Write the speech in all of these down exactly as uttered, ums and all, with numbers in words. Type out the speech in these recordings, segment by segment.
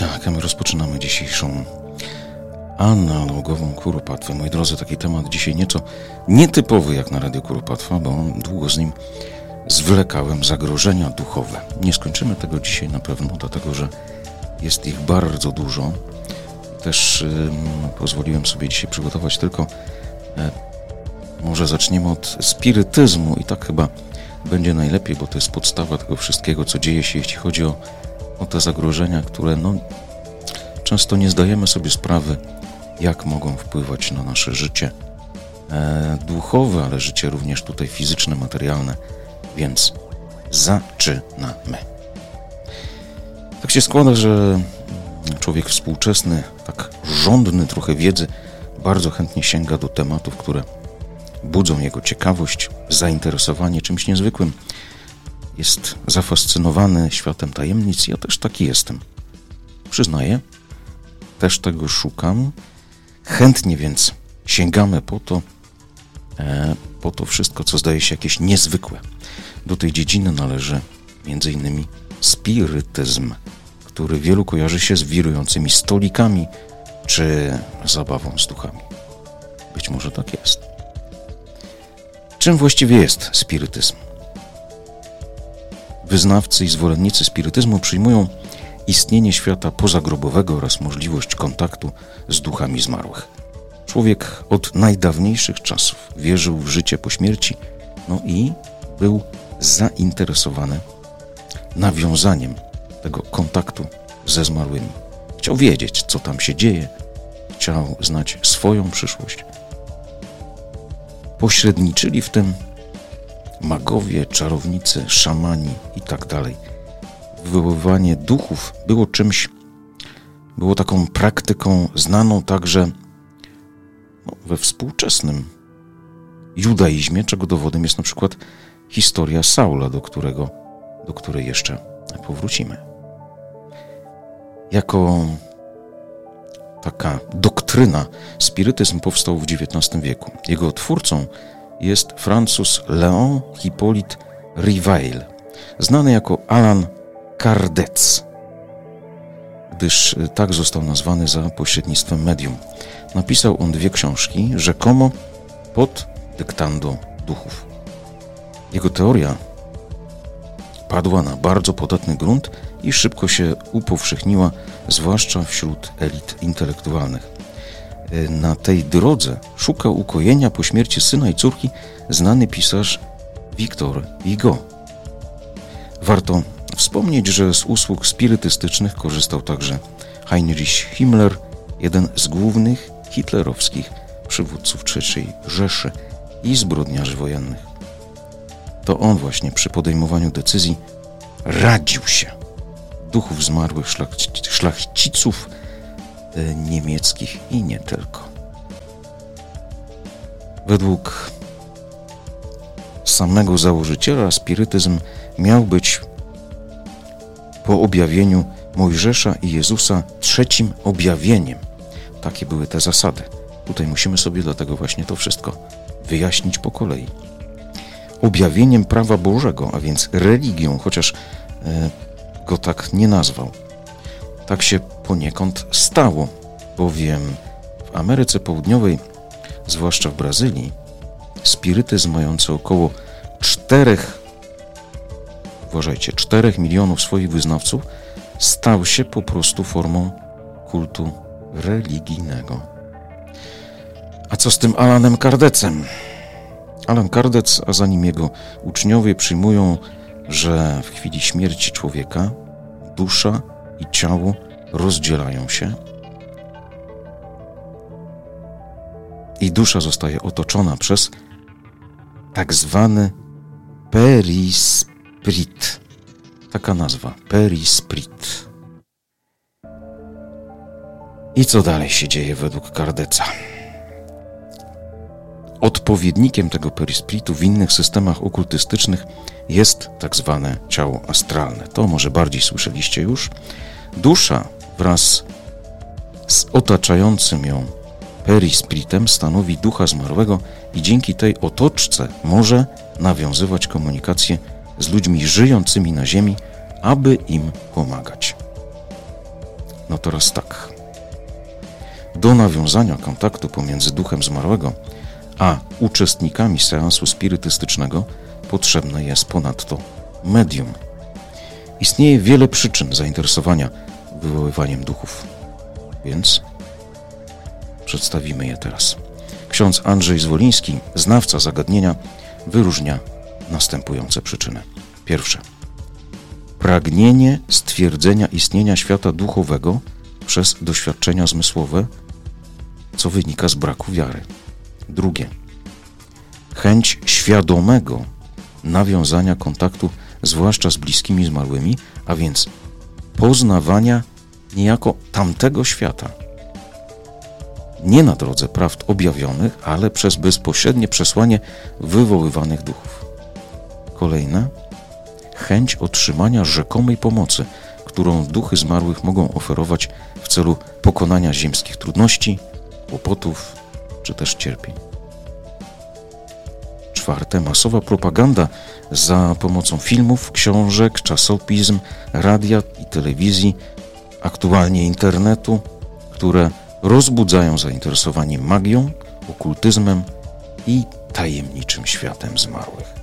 Tak, a my rozpoczynamy dzisiejszą analogową Kuropatwę. Moi drodzy, taki temat dzisiaj nieco nietypowy jak na Radio Kuropatwa, bo długo z nim zwlekałem. Zagrożenia duchowe. Nie skończymy tego dzisiaj na pewno, dlatego że jest ich bardzo dużo. Też ym, pozwoliłem sobie dzisiaj przygotować tylko e, może zaczniemy od spirytyzmu i tak chyba będzie najlepiej, bo to jest podstawa tego wszystkiego, co dzieje się, jeśli chodzi o, o te zagrożenia, które no, często nie zdajemy sobie sprawy, jak mogą wpływać na nasze życie e, duchowe, ale życie również tutaj fizyczne, materialne. Więc zaczynamy. Tak się składa, że człowiek współczesny, tak żądny trochę wiedzy, bardzo chętnie sięga do tematów, które budzą jego ciekawość, zainteresowanie czymś niezwykłym. Jest zafascynowany światem tajemnic. Ja też taki jestem. Przyznaję, też tego szukam. Chętnie więc sięgamy po to, e, po to wszystko, co zdaje się jakieś niezwykłe. Do tej dziedziny należy między innymi spirytyzm, który wielu kojarzy się z wirującymi stolikami czy zabawą z duchami. Być może tak jest. Czym właściwie jest spirytyzm? Wyznawcy i zwolennicy spirytyzmu przyjmują istnienie świata pozagrobowego oraz możliwość kontaktu z duchami zmarłych. Człowiek od najdawniejszych czasów wierzył w życie po śmierci, no i był zainteresowany nawiązaniem tego kontaktu ze zmarłymi. Chciał wiedzieć, co tam się dzieje, chciał znać swoją przyszłość. Pośredniczyli w tym magowie, czarownicy, szamani i tak dalej. Wywoływanie duchów było czymś, było taką praktyką znaną także no, we współczesnym judaizmie, czego dowodem jest na przykład historia Saula, do którego, do której jeszcze powrócimy. Jako taka doktryna spirytyzm powstał w dziewiętnastym wieku. Jego twórcą jest Francuz Léon Hippolyte Rivail, znany jako Allan Kardec, gdyż tak został nazwany za pośrednictwem medium. Napisał on dwie książki, rzekomo pod dyktando duchów. Jego teoria padła na bardzo podatny grunt i szybko się upowszechniła, zwłaszcza wśród elit intelektualnych. Na tej drodze szukał ukojenia po śmierci syna i córki znany pisarz Victor Hugo. Warto wspomnieć, że z usług spirytystycznych korzystał także Heinrich Himmler, jeden z głównych hitlerowskich przywódców trzeciej Rzeszy i zbrodniarzy wojennych. To on właśnie przy podejmowaniu decyzji radził się duchów zmarłych szlachci- szlachciców e, niemieckich i nie tylko. Według samego założyciela spirytyzm miał być po objawieniu Mojżesza i Jezusa trzecim objawieniem. Takie były te zasady. Tutaj musimy sobie dlatego właśnie to wszystko wyjaśnić po kolei. Objawieniem prawa Bożego, a więc religią, chociaż e, go tak nie nazwał. Tak się poniekąd stało, bowiem w Ameryce Południowej, zwłaszcza w Brazylii, spirytyzm mający około czterech, uważajcie, czterech milionów swoich wyznawców, stał się po prostu formą kultu religijnego. A co z tym Allanem Kardecem? Allan Kardec, a za nim jego uczniowie przyjmują, że w chwili śmierci człowieka dusza i ciało rozdzielają się i dusza zostaje otoczona przez tak zwany perisprit. Taka nazwa, perisprit. I co dalej się dzieje według Kardeca? Odpowiednikiem tego perispritu w innych systemach okultystycznych jest tak zwane ciało astralne. To może bardziej słyszeliście już. Dusza wraz z otaczającym ją perispritem stanowi ducha zmarłego i dzięki tej otoczce może nawiązywać komunikację z ludźmi żyjącymi na ziemi, aby im pomagać. No teraz tak. Do nawiązania kontaktu pomiędzy duchem zmarłego a uczestnikami seansu spirytystycznego potrzebne jest ponadto medium. Istnieje wiele przyczyn zainteresowania wywoływaniem duchów, więc przedstawimy je teraz. Ksiądz Andrzej Zwoliński, znawca zagadnienia, wyróżnia następujące przyczyny. Pierwsze. Pragnienie stwierdzenia istnienia świata duchowego przez doświadczenia zmysłowe, co wynika z braku wiary. Drugie. Chęć świadomego nawiązania kontaktu, zwłaszcza z bliskimi zmarłymi, a więc poznawania niejako tamtego świata. Nie na drodze prawd objawionych, ale przez bezpośrednie przesłanie wywoływanych duchów. Kolejne. Chęć otrzymania rzekomej pomocy, którą duchy zmarłych mogą oferować w celu pokonania ziemskich trudności, kłopotów czy też cierpień. Czwarte. Masowa propaganda za pomocą filmów, książek, czasopism, radia i telewizji, aktualnie internetu, które rozbudzają zainteresowanie magią, okultyzmem i tajemniczym światem zmarłych.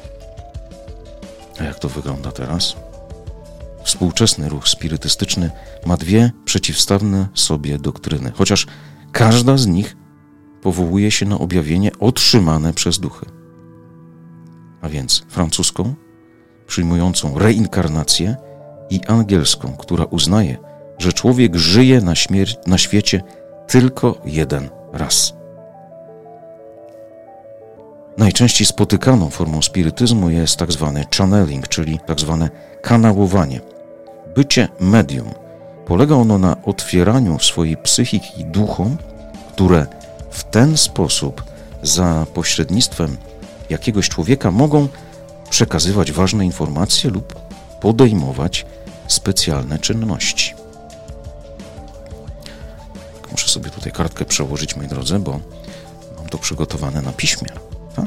A jak to wygląda teraz? Współczesny ruch spirytystyczny ma dwie przeciwstawne sobie doktryny, chociaż każda z nich powołuje się na objawienie otrzymane przez duchy. A więc francuską, przyjmującą reinkarnację, i angielską, która uznaje, że człowiek żyje na, śmierć, na świecie tylko jeden raz. Najczęściej spotykaną formą spirytyzmu jest tak zwany channeling, czyli tak zwane kanałowanie. Bycie medium. Polega ono na otwieraniu swojej psychiki duchom, które w ten sposób za pośrednictwem jakiegoś człowieka mogą przekazywać ważne informacje lub podejmować specjalne czynności. Muszę sobie tutaj kartkę przełożyć, moi drodzy, bo mam to przygotowane na piśmie. Tak.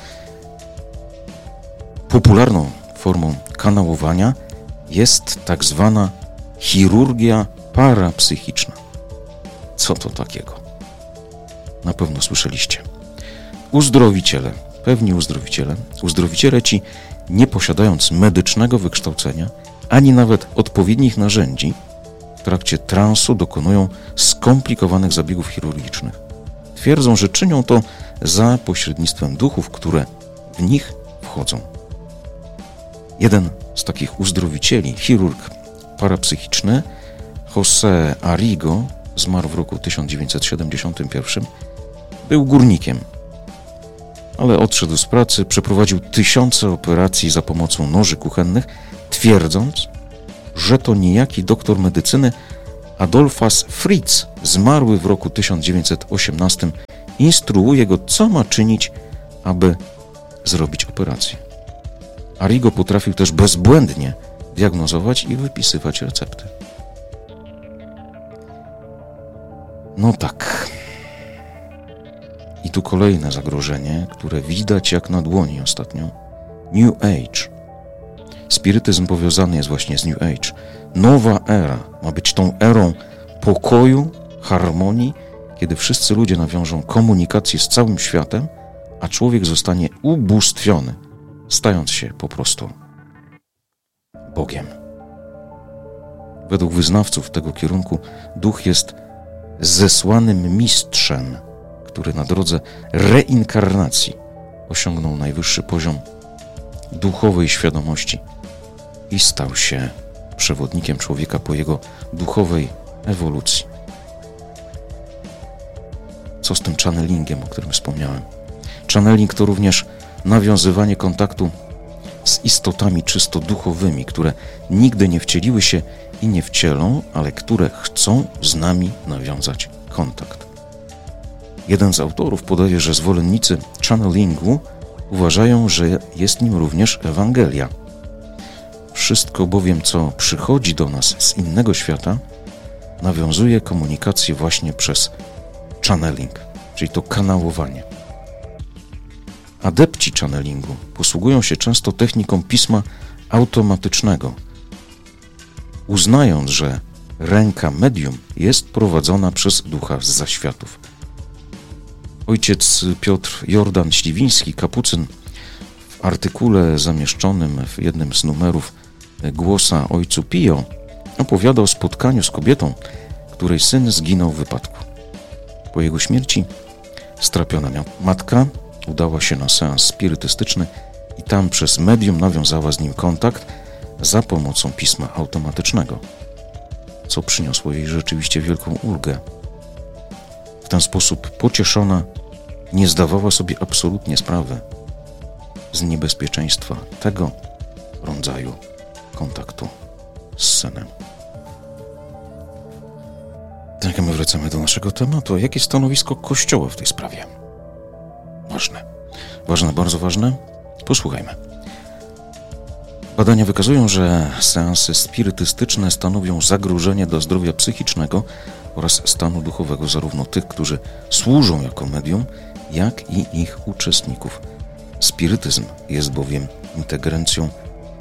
Popularną formą kanałowania jest tak zwana chirurgia parapsychiczna. Co to takiego? Na pewno słyszeliście. Uzdrowiciele, pewni uzdrowiciele, uzdrowiciele ci, nie posiadając medycznego wykształcenia, ani nawet odpowiednich narzędzi, w trakcie transu dokonują skomplikowanych zabiegów chirurgicznych. Twierdzą, że czynią to za pośrednictwem duchów, które w nich wchodzą. Jeden z takich uzdrowicieli, chirurg parapsychiczny, José Arrigo, zmarł w roku tysiąc dziewięćset siedemdziesiątym pierwszym, był górnikiem, ale odszedł z pracy, przeprowadził tysiące operacji za pomocą noży kuchennych, twierdząc, że to niejaki doktor medycyny Adolphus Fritz, zmarły w roku tysiąc dziewięćset osiemnastym, instruuje go, co ma czynić, aby zrobić operację. Arrigo potrafił też bezbłędnie diagnozować i wypisywać recepty. No tak. I tu kolejne zagrożenie, które widać jak na dłoni ostatnio. New Age. Spirytyzm powiązany jest właśnie z New Age. Nowa era ma być tą erą pokoju, harmonii, kiedy wszyscy ludzie nawiążą komunikację z całym światem, a człowiek zostanie ubóstwiony, stając się po prostu Bogiem. Według wyznawców tego kierunku duch jest zesłanym mistrzem, który na drodze reinkarnacji osiągnął najwyższy poziom duchowej świadomości i stał się przewodnikiem człowieka po jego duchowej ewolucji. Co z tym channelingiem, o którym wspomniałem? Channeling to również nawiązywanie kontaktu z istotami czysto duchowymi, które nigdy nie wcieliły się i nie wcielą, ale które chcą z nami nawiązać kontakt. Jeden z autorów podaje, że zwolennicy channelingu uważają, że jest nim również Ewangelia. Wszystko bowiem, co przychodzi do nas z innego świata, nawiązuje komunikację właśnie przez channeling, czyli to kanałowanie. Adepci channelingu posługują się często techniką pisma automatycznego, uznając, że ręka medium jest prowadzona przez ducha z zaświatów. Ojciec Piotr Jordan-Śliwiński, kapucyn, w artykule zamieszczonym w jednym z numerów Głosa Ojcu Pio opowiada o spotkaniu z kobietą, której syn zginął w wypadku. Po jego śmierci strapiona matka udała się na seans spirytystyczny i tam przez medium nawiązała z nim kontakt za pomocą pisma automatycznego, co przyniosło jej rzeczywiście wielką ulgę. W ten sposób pocieszona nie zdawała sobie absolutnie sprawy z niebezpieczeństwa tego rodzaju kontaktu z synem. Tak, my wracamy do naszego tematu. Jakie stanowisko Kościoła w tej sprawie? Ważne. Ważne, bardzo ważne. Posłuchajmy. Badania wykazują, że seansy spirytystyczne stanowią zagrożenie dla zdrowia psychicznego oraz stanu duchowego zarówno tych, którzy służą jako medium, jak i ich uczestników. Spirytyzm jest bowiem integerencją,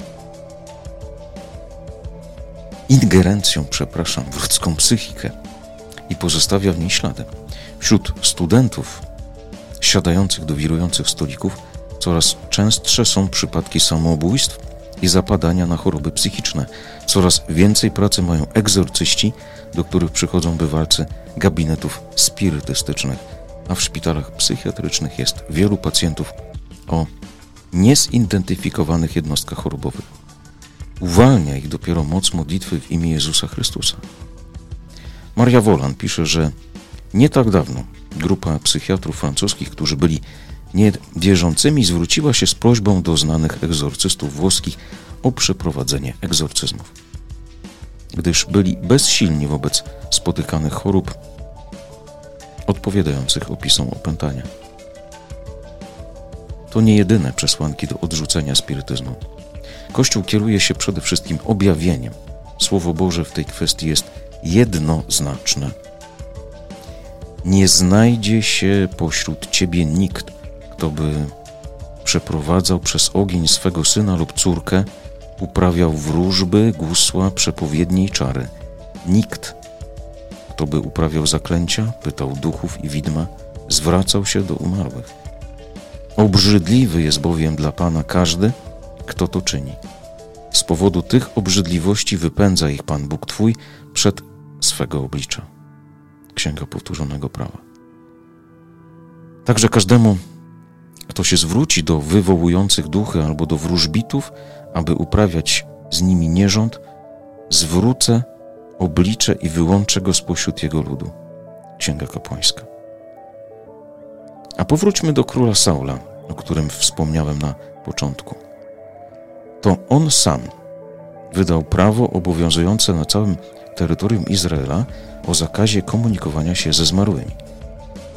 ingerencją, przepraszam, w ludzką psychikę i pozostawia w niej ślady. Wśród studentów siadających do wirujących stolików coraz częstsze są przypadki samobójstw i zapadania na choroby psychiczne. Coraz więcej pracy mają egzorcyści, do których przychodzą bywalcy gabinetów spirytystycznych, a w szpitalach psychiatrycznych jest wielu pacjentów o niezidentyfikowanych jednostkach chorobowych. Uwalnia ich dopiero moc modlitwy w imię Jezusa Chrystusa. Maria Wolan pisze, że nie tak dawno grupa psychiatrów francuskich, którzy byli niewierzącymi, zwróciła się z prośbą do znanych egzorcystów włoskich o przeprowadzenie egzorcyzmów, gdyż byli bezsilni wobec spotykanych chorób odpowiadających opisom opętania. To nie jedyne przesłanki do odrzucenia spirytyzmu. Kościół kieruje się przede wszystkim objawieniem. Słowo Boże w tej kwestii jest jednoznaczne. Nie znajdzie się pośród ciebie nikt, kto by przeprowadzał przez ogień swego syna lub córkę, uprawiał wróżby, gusła, przepowiednie i czary. Nikt, kto by uprawiał zaklęcia, pytał duchów i widma, zwracał się do umarłych. Obrzydliwy jest bowiem dla Pana każdy, kto to czyni. Z powodu tych obrzydliwości wypędza ich Pan Bóg Twój przed swego oblicza. Księga Powtórzonego Prawa. Także każdemu, kto się zwróci do wywołujących duchy albo do wróżbitów, aby uprawiać z nimi nierząd, zwrócę oblicze i wyłączę go spośród jego ludu. Księga Kapłańska. A powróćmy do króla Saula, o którym wspomniałem na początku. To on sam wydał prawo obowiązujące na całym terytorium Izraela o zakazie komunikowania się ze zmarłymi.